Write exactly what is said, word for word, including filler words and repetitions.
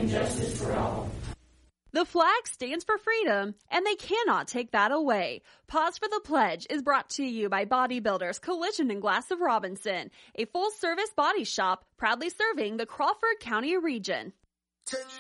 and justice for all. The flag stands for freedom, and they cannot take that away. Pause for the Pledge is brought to you by Bodybuilders Collision and Glass of Robinson, a full-service body shop proudly serving the Crawford County region. Ten